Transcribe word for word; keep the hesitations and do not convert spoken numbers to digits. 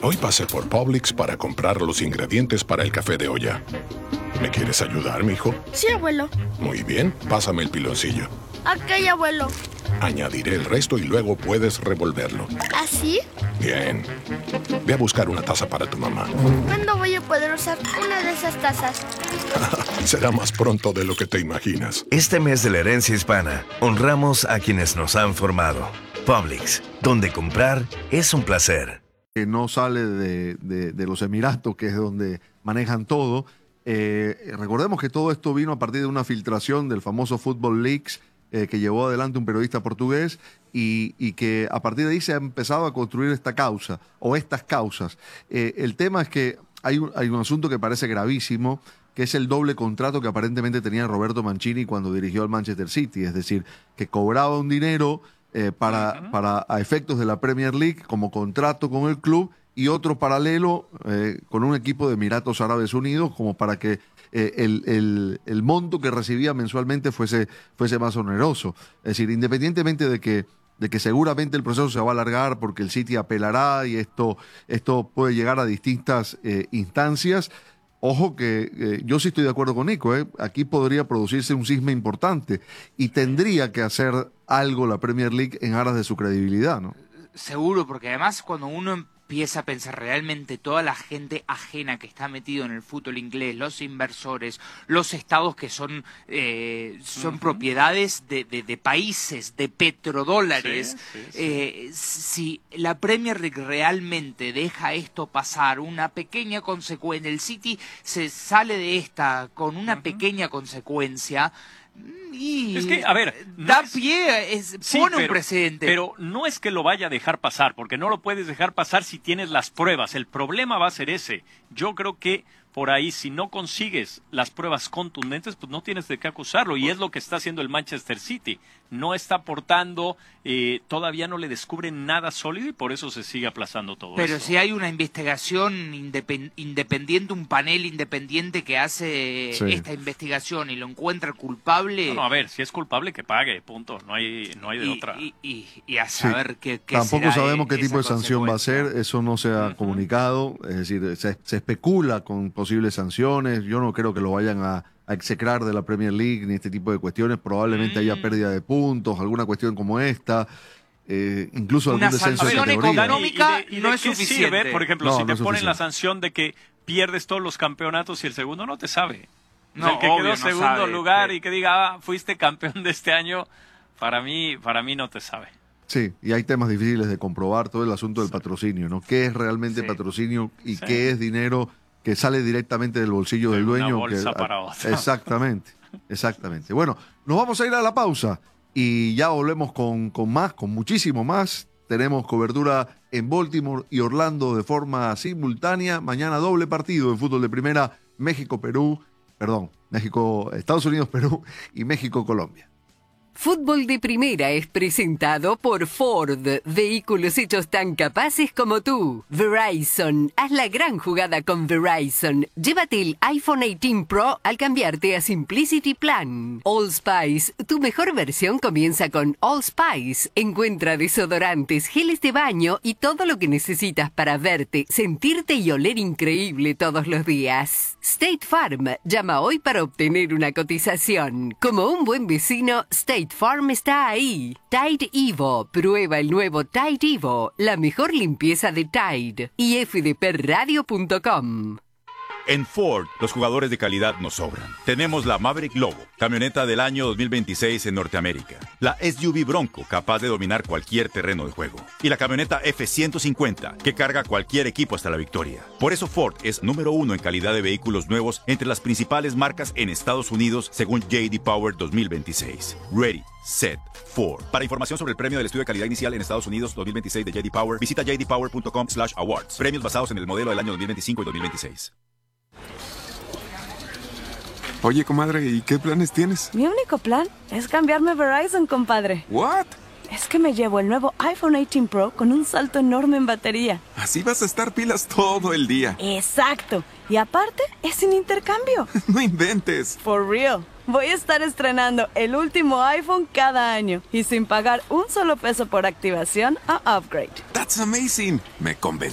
Hoy pasé por Publix para comprar los ingredientes para el café de olla. ¿Me quieres ayudar, mijo? Sí, abuelo. Muy bien, pásame el piloncillo. Ok, abuelo. Añadiré el resto y luego puedes revolverlo. ¿Así? Bien. Ve a buscar una taza para tu mamá. ¿Cuándo voy a poder usar una de esas tazas? Será más pronto de lo que te imaginas. Este mes de la herencia hispana, honramos a quienes nos han formado. Publix, donde comprar es un placer. Que no sale de, de, de los Emiratos, que es donde manejan todo. Eh, recordemos que todo esto vino a partir de una filtración del famoso Football Leaks eh, que llevó adelante un periodista portugués y, y que a partir de ahí se ha empezado a construir esta causa o estas causas. Eh, el tema es que hay un, hay un asunto que parece gravísimo, que es el doble contrato que aparentemente tenía Roberto Mancini cuando dirigió al Manchester City, es decir, que cobraba un dinero eh, para, uh-huh. para a efectos de la Premier League como contrato con el club y otro paralelo eh, con un equipo de Emiratos Árabes Unidos como para que eh, el, el, el monto que recibía mensualmente fuese, fuese más oneroso. Es decir, independientemente de que, de que seguramente el proceso se va a alargar porque el City apelará y esto, esto puede llegar a distintas eh, instancias, ojo que eh, yo sí estoy de acuerdo con Nico, ¿eh? Aquí podría producirse un cisma importante y tendría que hacer algo la Premier League en aras de su credibilidad, ¿no? Seguro, porque además cuando uno empieza a pensar realmente toda la gente ajena que está metido en el fútbol inglés, los inversores, los estados que son eh, son uh-huh. propiedades de, de, de países, de petrodólares, sí, sí, sí. Eh, si la Premier League realmente deja esto pasar, una pequeña consecuencia, el City se sale de esta con una uh-huh. pequeña consecuencia, y es que, a ver, no da es, pie, es, sí, pone pero, un precedente. Pero no es que lo vaya a dejar pasar, porque no lo puedes dejar pasar si tienes las pruebas. El problema va a ser ese. Yo creo que por ahí, si no consigues las pruebas contundentes, pues no tienes de qué acusarlo. Y es lo que está haciendo el Manchester City. No está aportando, eh, todavía no le descubren nada sólido y por eso se sigue aplazando todo Pero esto. si hay una investigación independ independiente, un panel independiente que hace sí. esta investigación y lo encuentra culpable... No, no, a ver, si es culpable que pague, punto. No hay, no hay de y, otra. Y, y, y a saber sí. qué, qué Tampoco será sabemos qué tipo de sanción va a ser, ser, eso no se ha uh-huh. comunicado, es decir, se, se especula con posibles sanciones, yo no creo que lo vayan a, a execrar de la Premier League ni este tipo de cuestiones, probablemente mm. haya pérdida de puntos, alguna cuestión como esta, eh, incluso una algún descenso de categoría. Una sanción económica ¿Y de, y de no qué es suficiente. Sirve? Por ejemplo, no, si no te ponen suficiente. la sanción de que pierdes todos los campeonatos y el segundo no te sabe. No, o sea, el que obvio, quedó no segundo sabe, lugar sí. y que diga, ah, fuiste campeón de este año, para mí, para mí no te sabe. Sí, y hay temas difíciles de comprobar, todo el asunto del patrocinio, ¿no? ¿Qué es realmente sí. patrocinio y sí. qué es dinero que sale directamente del bolsillo de del dueño? Una bolsa que, para otra. Exactamente, exactamente. Bueno, nos vamos a ir a la pausa y ya volvemos con, con más, con muchísimo más. Tenemos cobertura en Baltimore y Orlando de forma simultánea. Mañana doble partido en fútbol de primera, México-Perú, perdón, México, Estados Unidos-Perú y México-Colombia. Fútbol de Primera es presentado por Ford, vehículos hechos tan capaces como tú. Verizon, haz la gran jugada con Verizon. Llévate el iPhone dieciocho Pro al cambiarte a Simplicity Plan. Allspice, tu mejor versión comienza con Allspice. Encuentra desodorantes, geles de baño y todo lo que necesitas para verte, sentirte y oler increíble todos los días. State Farm, llama hoy para obtener una cotización. Como un buen vecino, State Farm está ahí. Tide Evo. Prueba el nuevo Tide Evo. La mejor limpieza de Tide. y f d p radio punto com. En Ford, los jugadores de calidad nos sobran. Tenemos la Maverick Lobo, camioneta del año dos mil veintiséis en Norteamérica. La S U V Bronco, capaz de dominar cualquier terreno de juego. Y la camioneta F ciento cincuenta, que carga cualquier equipo hasta la victoria. Por eso Ford es número uno en calidad de vehículos nuevos entre las principales marcas en Estados Unidos, según J D Power dos mil veintiséis. Ready, set, Ford. Para información sobre el premio del estudio de calidad inicial en Estados Unidos dos mil veintiséis de J D Power, visita j d power punto com slash awards. Premios basados en el modelo del año dos mil veinticinco y dos mil veintiséis. Oye, comadre, ¿y qué planes tienes? Mi único plan es cambiarme a Verizon, compadre. ¿What? Es que me llevo el nuevo iPhone dieciocho Pro con un salto enorme en batería. Así vas a estar pilas todo el día. Exacto. Y aparte, es sin intercambio. No inventes. For real. Voy a estar estrenando el último iPhone cada año y sin pagar un solo peso por activación o upgrade. That's amazing. Me convenció.